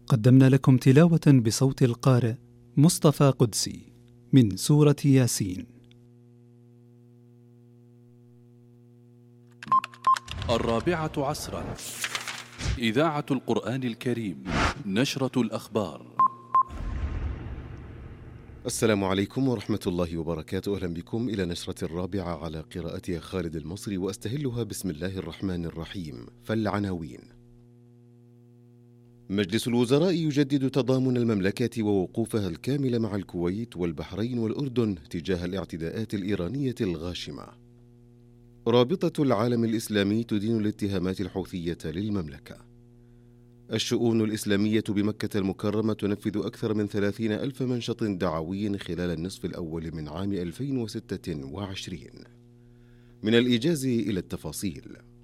قدمنا لكم تلاوة بصوت القارئ مصطفى قدسي من سورة ياسين. 4 عصرا، إذاعة القرآن الكريم، نشرة الأخبار. السلام عليكم ورحمة الله وبركاته. أهلا بكم إلى نشرة 4 على قراءتها خالد المصري، وأستهلها بسم الله الرحمن الرحيم. فالعناوين: مجلس الوزراء يجدد تضامن المملكة ووقوفها الكامل مع الكويت والبحرين والأردن تجاه الاعتداءات الإيرانية الغاشمة. رابطة العالم الإسلامي تدين الاتهامات الحوثية للمملكة. الشؤون الإسلامية بمكة المكرمة تنفذ أكثر من 30,000 منشط دعوي خلال النصف الأول من عام 2026. من الإيجاز إلى التفاصيل.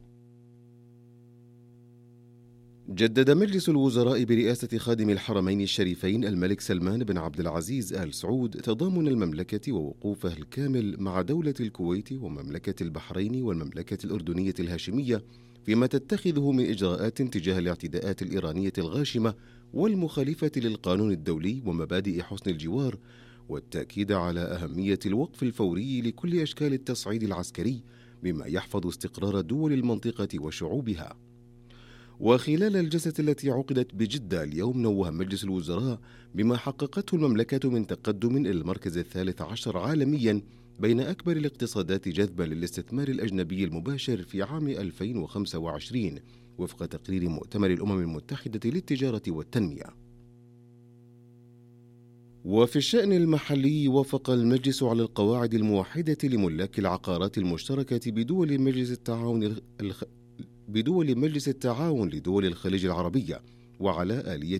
جدد مجلس الوزراء برئاسة خادم الحرمين الشريفين الملك سلمان بن عبد العزيز آل سعود تضامن المملكة ووقوفها الكامل مع دولة الكويت ومملكة البحرين والمملكة الأردنية الهاشمية فيما تتخذه من إجراءات تجاه الاعتداءات الإيرانية الغاشمة والمخالفة للقانون الدولي ومبادئ حسن الجوار، والتأكيد على أهمية الوقف الفوري لكل أشكال التصعيد العسكري بما يحفظ استقرار دول المنطقة وشعوبها. وخلال الجلسة التي عقدت بجدة اليوم، نوه مجلس الوزراء بما حققته المملكة من تقدم إلى المركز 13 عالميا بين أكبر الاقتصادات جذبا للاستثمار الأجنبي المباشر في عام 2025 وفق تقرير مؤتمر الأمم المتحدة للتجارة والتنمية. وفي الشأن المحلي، وافق المجلس على القواعد الموحدة لملاك العقارات المشتركة بدول مجلس التعاون لدول الخليج العربية، وعلى آلية